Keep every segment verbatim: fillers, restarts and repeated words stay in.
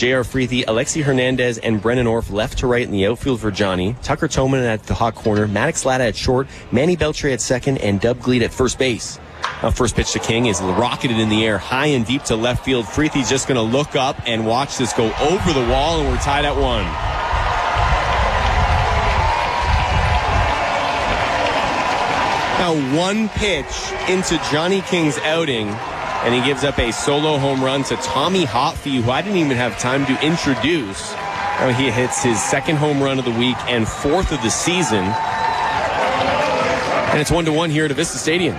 J R. Freethy, Alexi Hernandez, and Brennan Orff left to right in the outfield for Johnny. Tucker Toman at the hot corner, Maddox Latta at short, Manny Beltre at second, and Dub Gleed at first base. Now, first pitch to King is rocketed in the air, high and deep to left field. Freethy's just going to look up and watch this go over the wall, and we're tied at one. Now, one pitch into Johnny King's outing, and he gives up a solo home run to Tommy Hotfy, who I didn't even have time to introduce. Now he hits his second home run of the week and fourth of the season. And it's one to one here at Avista Stadium.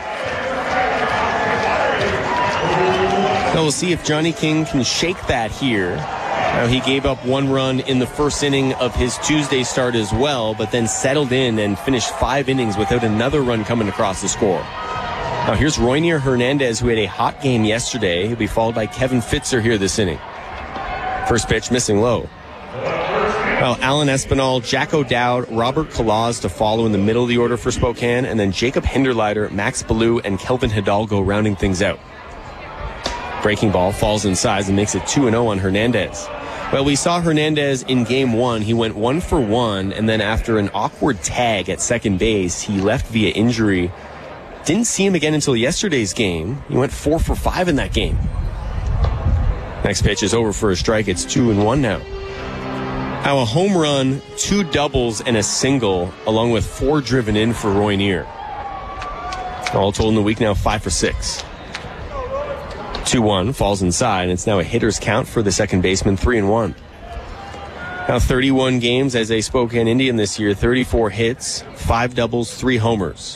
Now we'll see if Johnny King can shake that here. Now he gave up one run in the first inning of his Tuesday start as well, but then settled in and finished five innings without another run coming across the score. Now here's Roynier Hernandez, who had a hot game yesterday. He'll be followed by Kevin Fitzer here this inning. First pitch missing low. Well, Alan Espinal, Jack O'Dowd, Robert Kalaz to follow in the middle of the order for Spokane, and then Jacob Hinderleiter, Max Ballou, and Kelvin Hidalgo rounding things out. Breaking ball falls inside and makes it two and oh on Hernandez. Well, we saw Hernandez in game one. He went one for one, and then after an awkward tag at second base, he left via injury. Didn't see him again until yesterday's game. He went four for five in that game. Next pitch is over for a strike. It's two and one now. Now a home run, two doubles, and a single, along with four driven in for Roynier. All told in the week now, five for six. two one falls inside. It's now a hitter's count for the second baseman, three and one. Now thirty-one games as a Spokane Indian this year, thirty-four hits, five doubles, three homers.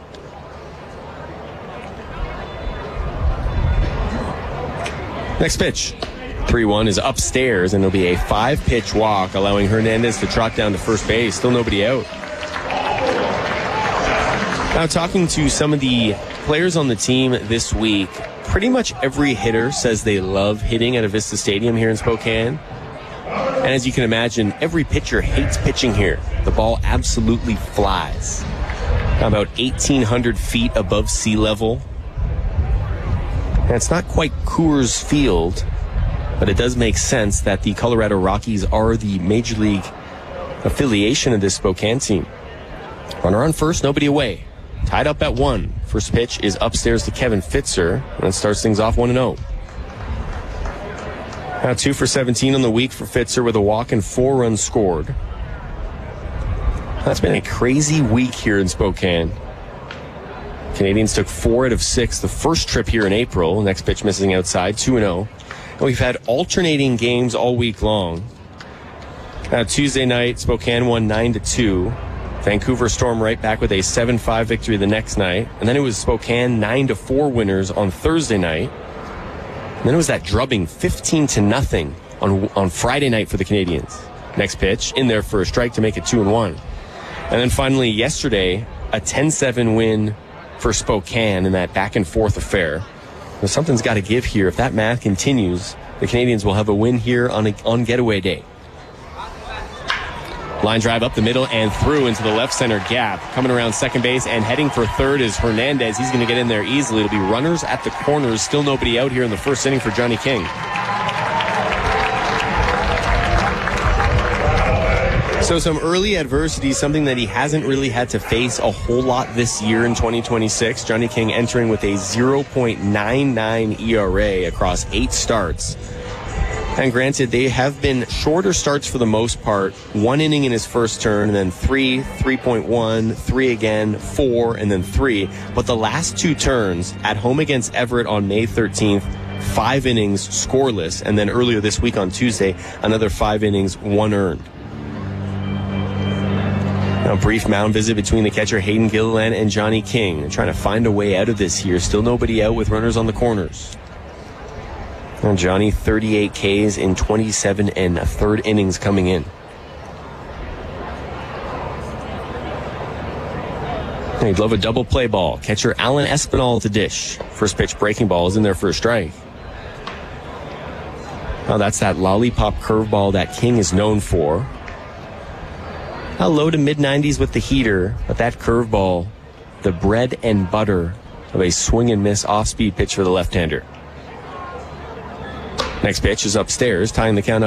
Next pitch. three one is upstairs, and it'll be a five-pitch walk, allowing Hernandez to trot down to first base. Still nobody out. Now, talking to some of the players on the team this week, pretty much every hitter says they love hitting at Avista Stadium here in Spokane. And as you can imagine, every pitcher hates pitching here. The ball absolutely flies. About eighteen hundred feet above sea level. And it's not quite Coors Field, but it does make sense that the Colorado Rockies are the Major League affiliation of this Spokane team. Runner on first, nobody away. Tied up at one. First pitch is upstairs to Kevin Fitzer, and it starts things off one and oh. Now two for seventeen on the week for Fitzer with a walk and four runs scored. That's been a crazy week here in Spokane. Canadians took four out of six the first trip here in April. Next pitch missing outside, two and oh. And we've had alternating games all week long. Now Tuesday night, Spokane won nine to two. Vancouver Storm right back with a seven five victory the next night. And then it was Spokane nine to four winners on Thursday night. And then it was that drubbing fifteen to nothing on on Friday night for the Canadians. Next pitch in there for a strike to make it two and one. And then finally yesterday, a ten seven win for Spokane in that back and forth affair. Well, something's got to give here. If that math continues, the Canadians will have a win here on a, on getaway day. Line drive up the middle and through into the left center gap. Coming around second base and heading for third is Hernandez. He's going to get in there easily. It'll be runners at the corners. Still nobody out here in the first inning for Johnny King. So some early adversity, something that he hasn't really had to face a whole lot this year in twenty twenty-six. Johnny King entering with a zero point nine nine E R A across eight starts. And granted, they have been shorter starts for the most part. One inning in his first turn, and then three, three point one, three again, four, and then three. But the last two turns, at home against Everett on May thirteenth, five innings scoreless. And then earlier this week on Tuesday, another five innings, one earned. A brief mound visit between the catcher Hayden Gilliland and Johnny King. They're trying to find a way out of this here. Still nobody out with runners on the corners. And Johnny, thirty-eight Ks in twenty-seven and a third innings coming in. He'd love a double play ball. Catcher Alan Espinal to dish. First pitch breaking ball is in there for a strike. Now that's that lollipop curveball that King is known for. A low to mid nineties with the heater, but that curveball, the bread and butter of a swing and miss off-speed pitch for the left-hander. Next pitch is upstairs, tying the count up.